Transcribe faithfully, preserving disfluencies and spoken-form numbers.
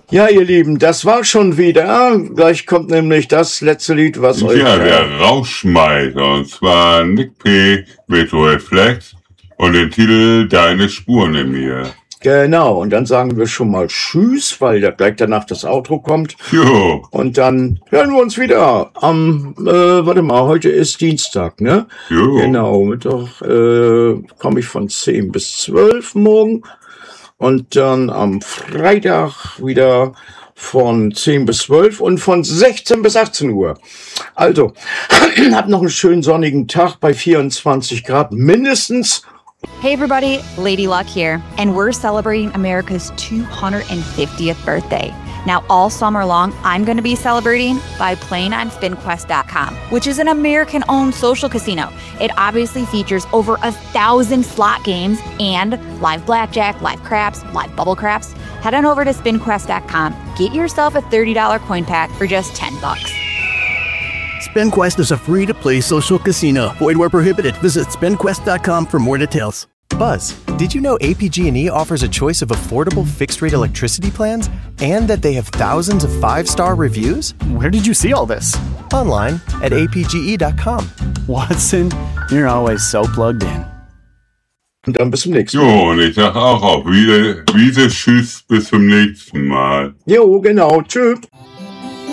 Ja, ihr Lieben, das war schon wieder. Gleich kommt nämlich das letzte Lied, was euch... Ja, der Rauschmeißer, und zwar Nick P. mit Reflex und den Titel Deine Spuren in mir. Genau, und dann sagen wir schon mal Tschüss, weil ja gleich danach das Outro kommt. Jo. Und dann hören wir uns wieder am, äh, warte mal, heute ist Dienstag, ne? Jo. Genau, Mittag äh, komme ich von zehn bis zwölf morgen. Und dann am Freitag wieder von zehn bis zwölf und von sechzehn bis achtzehn Uhr. Also, habt noch einen schönen sonnigen Tag bei vierundzwanzig Grad mindestens. Hey everybody, Lady Luck here, and we're celebrating America's two hundred fiftieth birthday. Now, all summer long, I'm going to be celebrating by playing on spin quest dot com, which is an American-owned social casino. It obviously features over a thousand slot games and live blackjack, live craps, live bubble craps. Head on over to spin quest dot com, get yourself a thirty dollars coin pack for just ten bucks. SpinQuest is a free-to-play social casino. Void where prohibited. Visit spin quest dot com for more details. Buzz, did you know A P G and E offers a choice of affordable fixed-rate electricity plans and that they have thousands of five-star reviews? Where did you see all this? Online at A P G E dot com. Watson, you're always so plugged in. Und dann bis zum nächsten Mal. Jo, und ich sag auch auf Wieder, Wiese, Tschüss, bis zum nächsten Mal. Jo, genau, tschüss.